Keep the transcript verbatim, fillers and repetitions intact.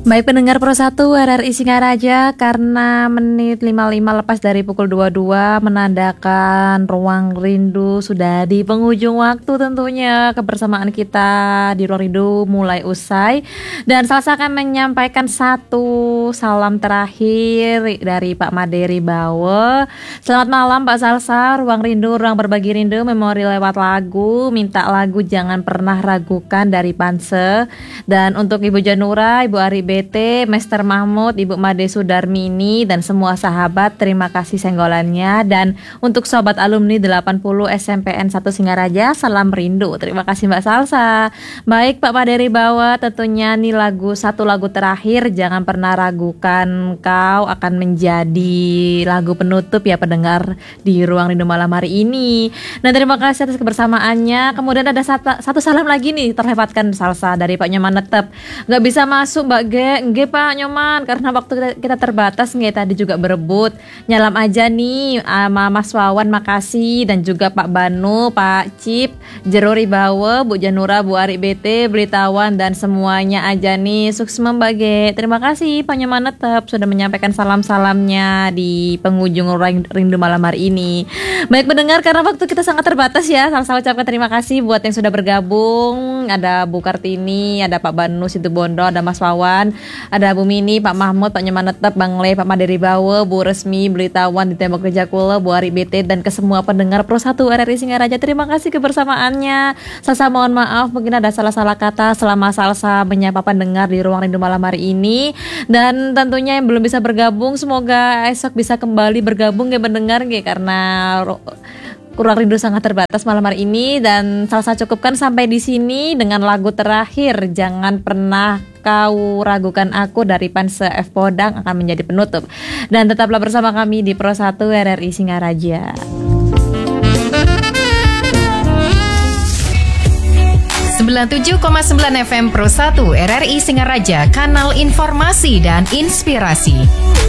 Baik pendengar Pro satu R R I Singaraja, karena menit lima puluh lima lepas dari pukul dua puluh dua menandakan Ruang Rindu sudah di penghujung waktu tentunya. Kebersamaan kita di Ruang Rindu mulai usai, dan Salsa akan menyampaikan satu salam terakhir dari Pak Maderi Bawe. Selamat malam Pak Salsa, Ruang Rindu, Ruang Berbagi Rindu, memori lewat lagu, minta lagu Jangan Pernah Ragukan dari Panse. Dan untuk Ibu Janura, Ibu Ari B T, Master Mahmud, Ibu Made Sudarmini, dan semua sahabat, terima kasih senggolannya. Dan untuk sobat alumni delapan puluh S M P N satu Singaraja, salam rindu. Terima kasih Mbak Salsa. Baik Pak Maderi Bawa, tentunya nih lagu, satu lagu terakhir, Jangan Pernah Ragukan Kau, akan menjadi lagu penutup ya pendengar di Ruang Rindu malam hari ini. Dan terima kasih atas kebersamaannya. Kemudian ada satu, satu salam lagi nih terlewatkan Salsa dari Pak Nyoman Netep. Gak bisa masuk Mbak G, nggih Pak Nyoman, karena waktu kita, kita terbatas nggih, tadi juga berebut. Nyalam aja nih sama Mas Wawan, makasih, dan juga Pak Banu, Pak Cip, Jerori Bawe, Bu Janura, Bu Ari B T, Belitawan, dan semuanya aja nih. Sukses Mbak G. Terima kasih Pak Nyoman Netep sudah menyampaikan salam-salamnya di penghujung Rindu malam hari ini. Baik pendengar, karena waktu kita sangat terbatas ya, sama-sama ucapkan terima kasih buat yang sudah bergabung. Ada Bu Kartini, ada Pak Banu Situbondo, ada Mas Wawan, ada Bu Mini, Pak Mahmud, Pak Nyoman Netep, Bang Le, Pak Maderi Bawe, Bu Resmi, Belitawan di Tembok Kerja Kula, Bu Ari B T, dan ke semua pendengar Pro satu R R I Singaraja. Terima kasih kebersamaannya. Salsa mohon maaf mungkin ada salah-salah kata selama Salsa menyapa pendengar di Ruang Rindu malam hari ini. Dan tentunya yang belum bisa bergabung, semoga esok bisa kembali bergabung ya pendengar ya, karena Ruang Rindu sangat terbatas malam hari ini. Dan Salsa cukupkan sampai di sini dengan lagu terakhir, Jangan Pernah Kau Ragukan Aku dari Panse F Podang, akan menjadi penutup. Dan tetaplah bersama kami di Pro satu R R I Singaraja. sembilan puluh tujuh koma sembilan F M Pro satu R R I Singaraja, kanal informasi dan inspirasi.